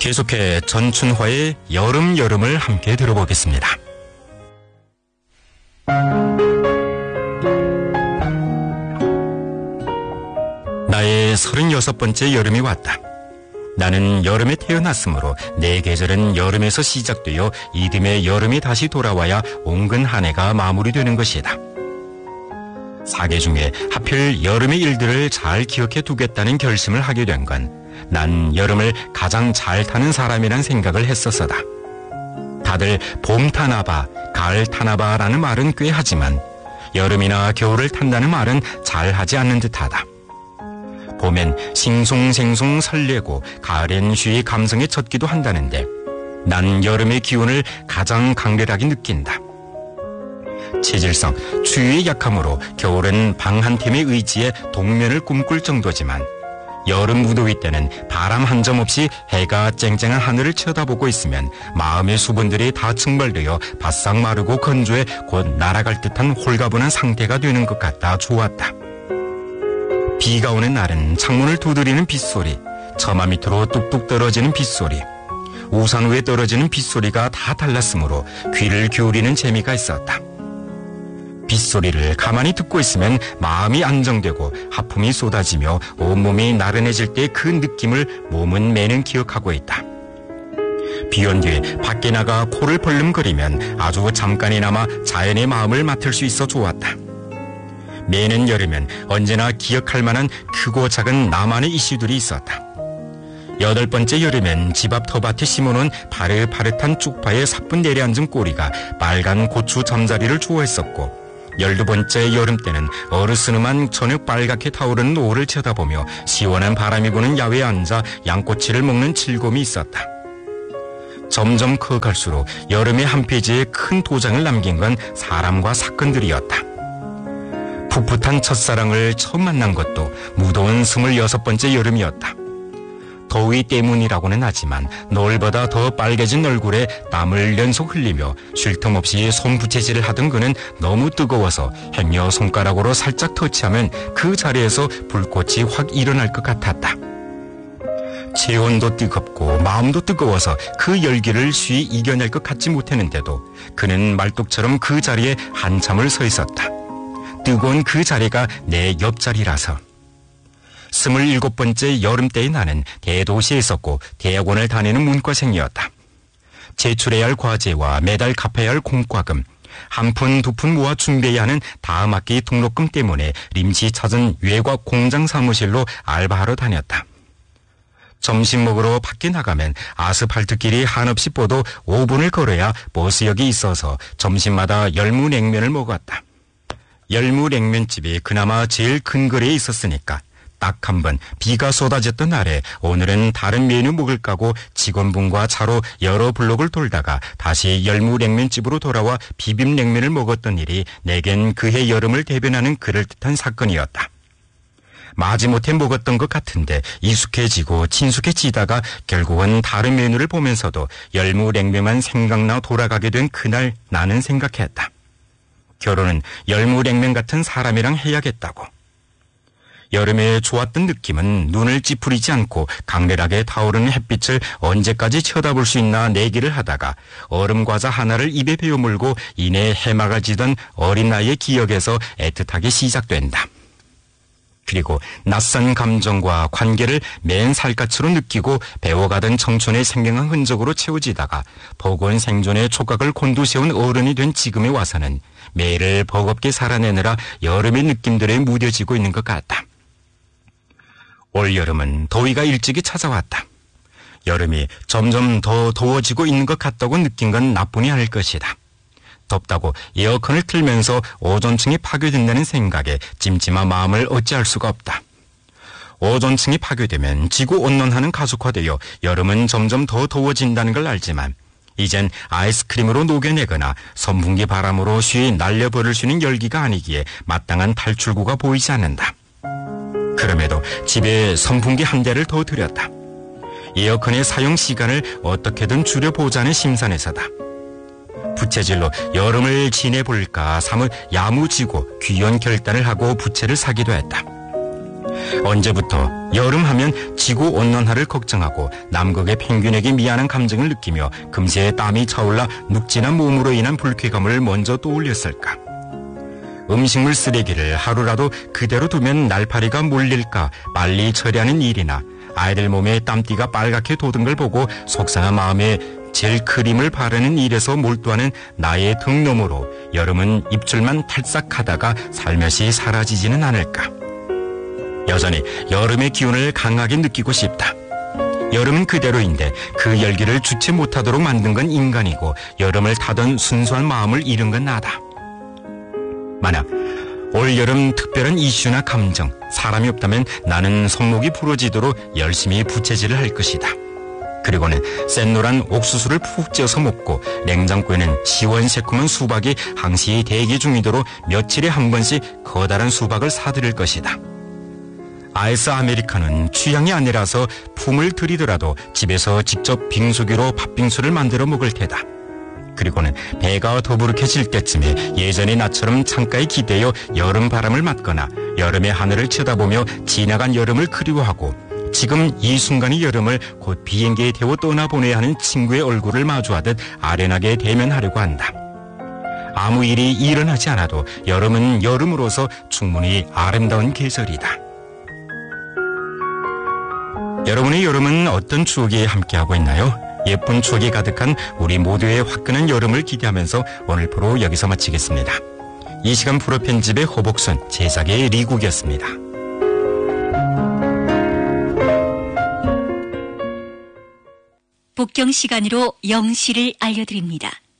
계속해 전춘화의 여름을 함께 들어보겠습니다. 나의 36번째 여름이 왔다. 나는 여름에 태어났으므로 내 계절은 여름에서 시작되어 이듬해 여름이 다시 돌아와야 온근 한 해가 마무리되는 것이다. 사계 중에 하필 여름의 일들을 잘 기억해 두겠다는 결심을 하게 된 건 난 여름을 가장 잘 타는 사람이란 생각을 했었어다. 다들 봄 타나봐, 가을 타나봐라는 말은 꽤 하지만 여름이나 겨울을 탄다는 말은 잘 하지 않는 듯하다. 봄엔 싱숭생숭 설레고 가을엔 쉬이 감성에 젖기도 한다는데 난 여름의 기운을 가장 강렬하게 느낀다. 체질상 추위에 약하므로 겨울은 방 한 템의 의지에 동면을 꿈꿀 정도지만 여름 무더위 때는 바람 한 점 없이 해가 쨍쨍한 하늘을 쳐다보고 있으면 마음의 수분들이 다 증발되어 바싹 마르고 건조해 곧 날아갈 듯한 홀가분한 상태가 되는 것 같아 좋았다. 비가 오는 날은 창문을 두드리는 빗소리, 처마 밑으로 뚝뚝 떨어지는 빗소리, 우산 위에 떨어지는 빗소리가 다 달랐으므로 귀를 기울이는 재미가 있었다. 빗소리를 가만히 듣고 있으면 마음이 안정되고 하품이 쏟아지며 온몸이 나른해질 때 그 느낌을 몸은 매는 기억하고 있다. 비 온 뒤에 밖에 나가 코를 벌름거리면 아주 잠깐이나마 자연의 마음을 맡을 수 있어 좋았다. 매는 여름엔 언제나 기억할 만한 크고 작은 나만의 이슈들이 있었다. 8번째 여름엔 집 앞 텃밭에 심어놓은 파릇파릇한 쪽파에 사뿐 내려앉은 꼬리가 빨간 고추 잠자리를 좋아했었고 12번째 여름 때는 어르스름한 저녁 빨갛게 타오르는 노을을 쳐다보며 시원한 바람이 부는 야외에 앉아 양꼬치를 먹는 즐거움이 있었다. 점점 커갈수록 여름의 한 페이지에 큰 도장을 남긴 건 사람과 사건들이었다. 풋풋한 첫사랑을 처음 만난 것도 무더운 26번째 여름이었다. 더위 때문이라고는 하지만 노을보다 더 빨개진 얼굴에 땀을 연속 흘리며 쉴 틈 없이 손부채질을 하던 그는 너무 뜨거워서 행여 손가락으로 살짝 터치하면 그 자리에서 불꽃이 확 일어날 것 같았다. 체온도 뜨겁고 마음도 뜨거워서 그 열기를 쉬이 이겨낼 것 같지 못했는데도 그는 말뚝처럼 그 자리에 한참을 서 있었다. 뜨거운 그 자리가 내 옆자리라서. 27번째 여름 때의 나는 대도시에 있었고 대학원을 다니는 문과생이었다. 제출해야 할 과제와 매달 갚아야 할 공과금, 한 푼 두 푼 모아 준비해야 하는 다음 학기 등록금 때문에临시 찾은 외곽 공장 사무실로 알바하러 다녔다. 점심 먹으러 밖에 나가면 아스팔트길이 한없이 뻗어 5분을 걸어야 버스역이 있어서 점심마다 열무냉면을 먹었다. 열무냉면집이 그나마 제일 근거리에 있었으니까 딱 한 번 비가 쏟아졌던 날에 오늘은 다른 메뉴 먹을까 하고 직원분과 차로 여러 블록을 돌다가 다시 열무냉면집으로 돌아와 비빔냉면을 먹었던 일이 내겐 그해 여름을 대변하는 그럴듯한 사건이었다. 마지못해 먹었던 것 같은데 익숙해지고 친숙해지다가 결국은 다른 메뉴를 보면서도 열무냉면만 생각나 돌아가게 된 그날 나는 생각했다. 결혼은 열무냉면 같은 사람이랑 해야겠다고. 여름에 좋았던 느낌은 눈을 찌푸리지 않고 강렬하게 타오르는 햇빛을 언제까지 쳐다볼 수 있나 내기를 하다가 얼음과자 하나를 입에 베어물고 이내 해마가 지던 어린 나이의 기억에서 애틋하게 시작된다. 그리고 낯선 감정과 관계를 맨 살갗으로 느끼고 배워가던 청춘의 생경한 흔적으로 채워지다가 버거운 생존의 촉각을 곤두세운 어른이 된 지금에 와서는 매일을 버겁게 살아내느라 여름의 느낌들에 무뎌지고 있는 것 같다. 올여름은 더위가 일찍이 찾아왔다. 여름이 점점 더 더워지고 있는 것 같다고 느낀 건 나뿐이 아닐 것이다. 덥다고 에어컨을 틀면서 오존층이 파괴된다는 생각에 찜찜한 마음을 어찌할 수가 없다. 오존층이 파괴되면 지구온난화는 가속화되어 여름은 점점 더 더워진다는 걸 알지만 이젠 아이스크림으로 녹여내거나 선풍기 바람으로 쉬이 날려버릴 수 있는 열기가 아니기에 마땅한 탈출구가 보이지 않는다. 그럼에도 집에 선풍기 한 대를 더 들였다. 에어컨의 사용 시간을 어떻게든 줄여보자는 심산에서다. 부채질로 여름을 지내볼까 사뭇 야무지고 귀한 결단을 하고 부채를 사기도 했다. 언제부터 여름하면 지구온난화를 걱정하고 남극의 펭귄에게 미안한 감정을 느끼며 금세 땀이 차올라 눅진한 몸으로 인한 불쾌감을 먼저 떠올렸을까? 음식물 쓰레기를 하루라도 그대로 두면 날파리가 물릴까 빨리 처리하는 일이나 아이들 몸에 땀띠가 빨갛게 돋은 걸 보고 속상한 마음에 젤 크림을 바르는 일에서 몰두하는 나의 등 너머로 여름은 입술만 탈싹하다가 살며시 사라지지는 않을까? 여전히 여름의 기운을 강하게 느끼고 싶다. 여름은 그대로인데 그 열기를 주체 못하도록 만든 건 인간이고 여름을 타던 순수한 마음을 잃은 건 나다. 만약 올여름 특별한 이슈나 감정, 사람이 없다면 나는 손목이 부러지도록 열심히 부채질을 할 것이다. 그리고는 샛노란 옥수수를 푹 쪄서 먹고 냉장고에는 시원새콤한 수박이 항시 대기 중이도록 며칠에 한 번씩 커다란 수박을 사들일 것이다. 아이스 아메리카노는 취향이 아니라서 품을 들이더라도 집에서 직접 빙수기로 팥빙수를 만들어 먹을 테다. 그리고는 배가 더부룩해질 때쯤에 예전의 나처럼 창가에 기대어 여름 바람을 맞거나 여름의 하늘을 쳐다보며 지나간 여름을 그리워하고 지금 이 순간의 여름을 곧 비행기에 태워 떠나보내야 하는 친구의 얼굴을 마주하듯 아련하게 대면하려고 한다. 아무 일이 일어나지 않아도 여름은 여름으로서 충분히 아름다운 계절이다. 여러분의 여름은 어떤 추억이 함께하고 있나요? 예쁜 추억이 가득한 우리 모두의 화끈한 여름을 기대하면서 오늘 프로 여기서 마치겠습니다. 이 시간 프로 편집의 허복순, 제작의 리국이었습니다. 복경 시간으로 영시를 알려드립니다.